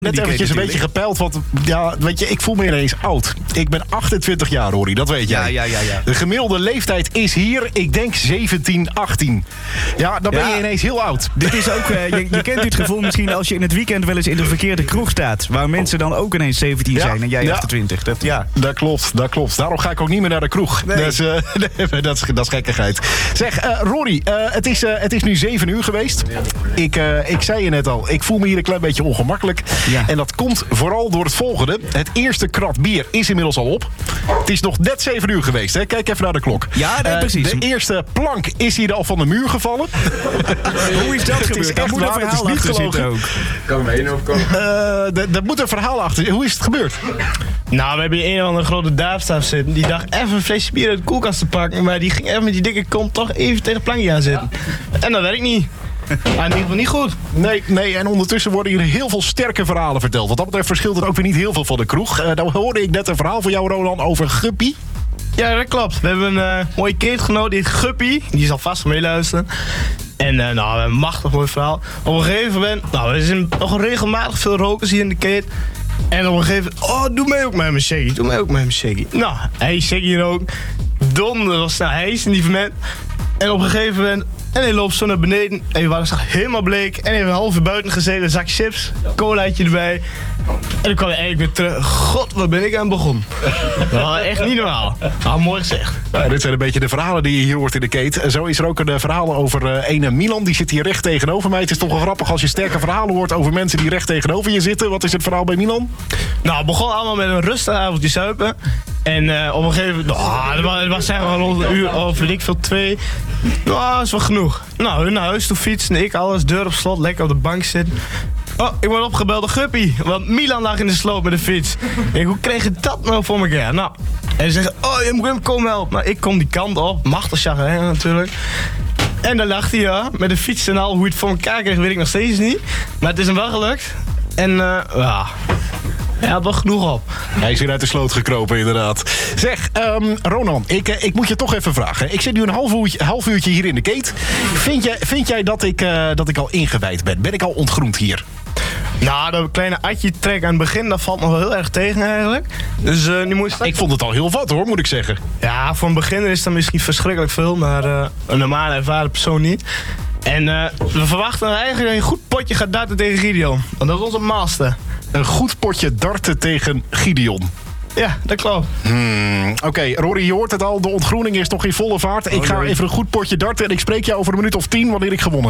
Net eventjes een beetje gepeild, want ja, weet je, ik voel me ineens oud. Ik ben 28 jaar, Rory, dat weet jij. Ja. De gemiddelde leeftijd is hier, ik denk 17, 18. Ja, dan ben je ineens heel oud. Dit is ook, je kent dit gevoel misschien als je in het weekend wel eens in de verkeerde kroeg staat. Waar mensen dan ook ineens 17 zijn en jij 28. Dat klopt. Daarom ga ik ook niet meer naar de kroeg. Nee. Dat is gekkigheid. Zeg, Rory, het is nu 7 uur geweest. Ik zei je net al, ik voel me hier een klein beetje ongemakkelijk. Ja. En dat komt vooral door het volgende. Het eerste krat bier is inmiddels al op. Het is nog net 7 uur geweest, hè? Kijk even naar de klok. Ja, nee, precies. De eerste plank is hier al van de muur gevallen. Hoe is dat Het is gebeurd? Daar echt moet een waar, het is verhaal niet achter gelogen. zitten ook. Kan ik me één overkomen? Er moet een verhaal achter. Hoe is het gebeurd? Nou, we hebben hier een of andere grote daafstaaf zitten. Die dacht even een flesje bier uit de koelkast te pakken. Maar die ging even met die dikke kont toch even tegen het plankje aan zitten. En dat werkt niet. In ieder geval niet goed. Nee, en ondertussen worden hier heel veel sterke verhalen verteld. Wat dat betreft verschilt het ook weer niet heel veel van de kroeg. Dan hoorde ik net een verhaal van jou, Roland, over Guppy. Ja, dat klopt. We hebben een mooie keetgenoot, die heet Guppy. Die zal vast meeluisteren. En we hebben een machtig mooi verhaal. Op een gegeven moment, er zijn nog regelmatig veel rokers hier in de keet. En op een gegeven moment, doe mij ook met mijn shaggy. Nou, hij shaggy er ook. Donder was hij is in die moment. En op een gegeven moment, en hij loopt zo naar beneden. En we waren straks helemaal bleek. En hij heeft een half uur buiten gezeten, een zak chips, colaatje erbij. En dan kwam hij eigenlijk weer terug. God, waar ben ik aan begonnen? Dat was echt niet normaal. Mooi gezegd. Nou, dit zijn een beetje de verhalen die je hier hoort in de keet. Zo is er ook een verhaal over ene Milan. Die zit hier recht tegenover mij. Het is toch wel grappig als je sterke verhalen hoort over mensen die recht tegenover je zitten. Wat is het verhaal bij Milan? Nou, het begon allemaal met een rustig avondje zuipen. En op een gegeven moment, het was zeg maar rond een uur of weet ik veel, 2. Nou, dat is wel genoeg. Nou, hun naar huis toe fietsen, ik alles, deur op slot, lekker op de bank zitten. Oh, ik word opgebeld door Guppy, want Milan lag in de sloot met de fiets. Ik denk, hoe kreeg je dat nou voor elkaar? Nou, en ze zeggen, je moet hem komen helpen. Nou, ik kom die kant op, machtig chagrin natuurlijk. En dan lag hij met de fiets en al. Hoe hij het voor elkaar kreeg, weet ik nog steeds niet. Maar het is hem wel gelukt. En hij had wel genoeg op. Hij is weer uit de sloot gekropen, inderdaad. Zeg, Ronan, ik moet je toch even vragen. Ik zit nu een half uurtje hier in de keet. Vind jij dat ik al ingewijd ben? Ben ik al ontgroend hier? Nou, dat kleine atje trek aan het begin, dat valt nog wel heel erg tegen eigenlijk. Dus nu moet je... Ik vond het al heel wat hoor, moet ik zeggen. Ja, voor een beginner is dat misschien verschrikkelijk veel, maar een normale ervaren persoon niet. En we verwachten eigenlijk dat je een goed potje gaat darten tegen Gideon. Want dat is onze master. Een goed potje darten tegen Gideon. Ja, dat klopt. Oké, Rory, je hoort het al. De ontgroening is nog in volle vaart. Ik ga even een goed potje darten en ik spreek jou over een minuut of 10 wanneer ik gewonnen heb.